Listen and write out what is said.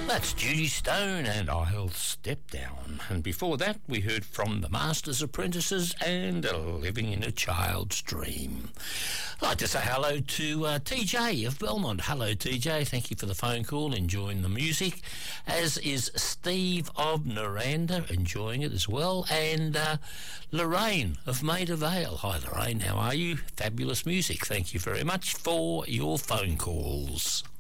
That's Judy Stone and I'll Step Down. And before that, we heard from the Master's Apprentices and Living in a Child's Dream. I'd like to say hello to TJ of Belmont. Hello, TJ. Thank you for the phone call, enjoying the music. As is Steve of Naranda, enjoying it as well. And Lorraine of Maida Vale. Hi, Lorraine. How are you? Fabulous music. Thank you very much for your phone calls.